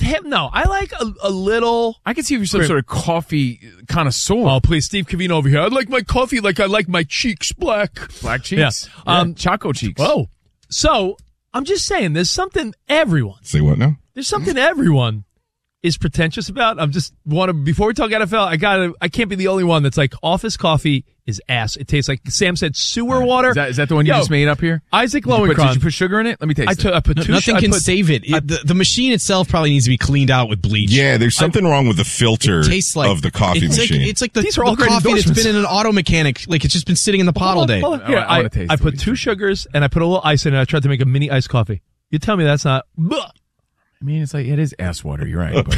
No, I like a little. I can see if you're some sort of coffee connoisseur. Oh, please, Steve Covino over here. I like my coffee like I like my cheeks black. Black cheeks. Yeah. Choco cheeks. Oh, so I'm just saying, there's something everyone. Say what now? There's something everyone is pretentious about. Before we talk NFL, I can't be the only one that's like, office coffee is ass. It tastes like, Sam said, sewer water. Is that the one you just made up here? Isaac Did Lowenkron. you put sugar in it? Let me taste it. I put two. Nothing can save it. The machine itself probably needs to be cleaned out with bleach. Yeah, there's something wrong with the filter of the coffee machine. It's like the These are all great coffee that's endorsements. been in an auto mechanic. Like, it's just been sitting in the pot all day. Here, I wanna taste I it. put 2 sugars and I put a little ice in it. I tried to make a mini iced coffee. You tell me that's not. I mean, it's like, it is ass water. You're right.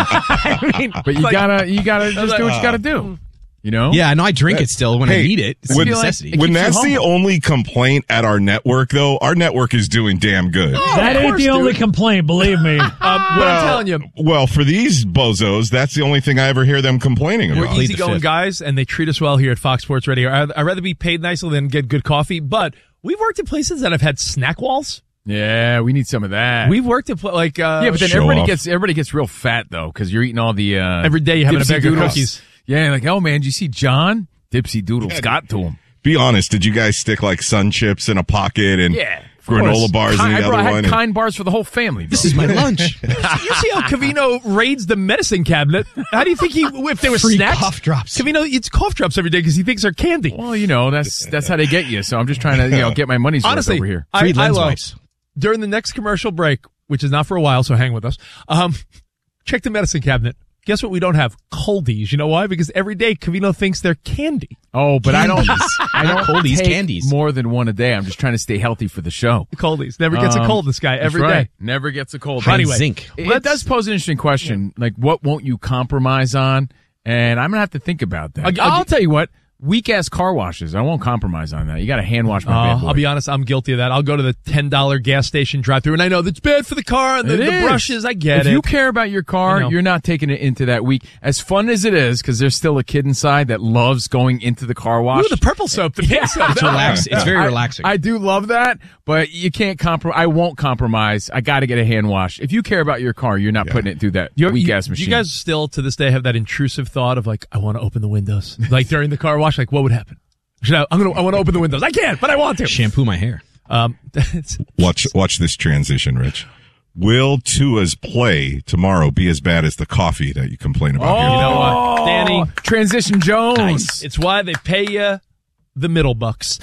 But you gotta just do what you gotta do. You know? Yeah, no, I drink it still when I need it. It's a when necessity. when that's the only complaint at our network, though, our network is doing damn good. That ain't the only complaint, believe me. What I'm telling you. Well, for these bozos, that's the only thing I ever hear them complaining about. We're easygoing guys, and they treat us well here at Fox Sports Radio. I'd rather be paid nicely than get good coffee, but we've worked in places that have had snack walls. Yeah, we need some of that. We've worked at yeah, but then everybody gets real fat though, because you're eating all the every day you're having a bag of cookies. Yeah, like, oh man, did you see John? Dipsy Doodles got to him. Be honest, did you guys stick like Sun Chips in a pocket and granola bars in the other one? I had Kind bars for the whole family. Bro. This is my lunch. You see how Covino raids the medicine cabinet? How do you think if there was Free snacks? cough drops. Covino eats cough drops every day because he thinks they're candy. Well, that's how they get you. So I'm just trying to get my money's worth over here. Free lens love, wipes. During the next commercial break, which is not for a while, so hang with us, check the medicine cabinet. Guess what we don't have? Coldies. You know why? Because every day Covino thinks they're candy. Oh, but I don't Coldies, take candies. more than one a day. I'm just trying to stay healthy for the show. Coldies. Never gets a cold, this guy, every That's right. day. Never gets a cold. High Anyway, zinc. It does pose an interesting question. Like, what won't you compromise on? And I'm going to have to think about that. I'll tell you what. Weak-ass car washes. I won't compromise on that. You got to hand wash my bad boy. I'll be honest, I'm guilty of that. I'll go to the $10 gas station drive-thru, and I know that's bad for the car and the brushes. I get it. If you care about your car, you're not taking it into that week. As fun as it is, because there's still a kid inside that loves going into the car wash. Ooh, the purple soap. The pink soap. It's relaxing. It's very relaxing. I do love that, but you can't compromise. I won't compromise. I got to get a hand wash. If you care about your car, you're not putting it through that weak-ass machine. Do you guys still, to this day, have that intrusive thought of, like, I want to open the windows? Like, during the car wash, like, what would happen? I want to open the windows. I can't, but I want to. Shampoo my hair. Watch this transition, Rich. Will Tua's play tomorrow be as bad as the coffee that you complain about here? You know what, Danny? Transition Jones. Nice. It's why they pay you the middle bucks.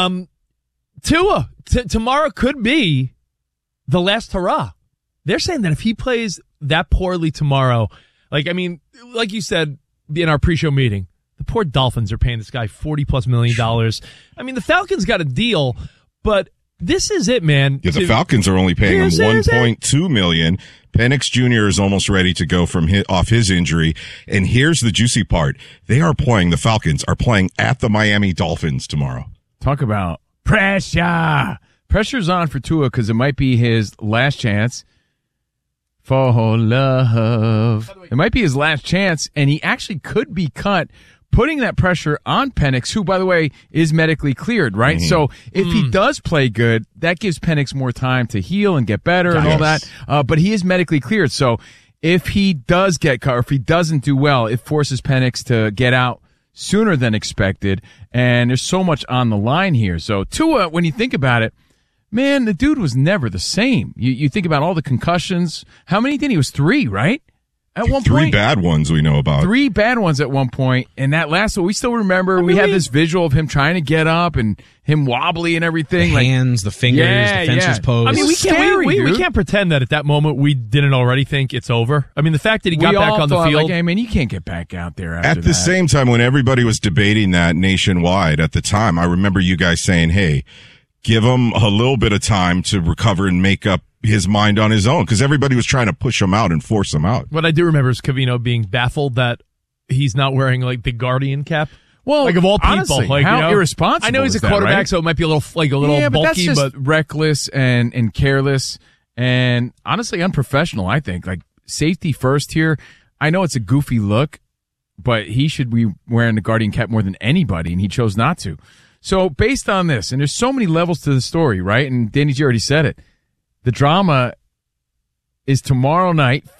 Tua, tomorrow could be the last hurrah. They're saying that if he plays that poorly tomorrow, like you said in our pre-show meeting, the poor Dolphins are paying this guy $40+ million. I mean, the Falcons got a deal, but this is it, man. Yeah, the Falcons are only paying him $1.2 million. Penix Jr. is almost ready to go off his injury. And here's the juicy part. The Falcons are playing at the Miami Dolphins tomorrow. Talk about pressure. Pressure's on for Tua because it might be his last chance for love. It might be his last chance, and he actually could be cut, putting that pressure on Penix, who, by the way, is medically cleared, right? Mm-hmm. So if he does play good, that gives Penix more time to heal and get better and all that. But he is medically cleared. So if he does get cut, or if he doesn't do well, it forces Penix to get out sooner than expected. And there's so much on the line here. So Tua, when you think about it, man, the dude was never the same. You think about all the concussions. How many did he? It was 3, right? At one point. 3 bad ones we know about. 3 bad ones at one point. And that last one, we still remember. We had this visual of him trying to get up and him wobbly and everything. The hands, the fingers, the fencer's pose. I mean, we can't pretend that at that moment we didn't already think it's over. I mean, the fact that he got back on the field. Like, hey, man, you can't get back out there after At the same time, when everybody was debating that nationwide at the time, I remember you guys saying, hey, give him a little bit of time to recover and make up his mind on his own, because everybody was trying to push him out and force him out. What I do remember is Covino being baffled that he's not wearing like the Guardian cap. Well, like of all people, honestly, like, how irresponsible. I know he's a quarterback, right? So it might be a little but bulky, that's just reckless and careless and honestly unprofessional. I think like safety first here. I know it's a goofy look, but he should be wearing the Guardian cap more than anybody, and he chose not to. So based on this, and there's so many levels to the story, right? And Danny's already said it. The drama is tomorrow night,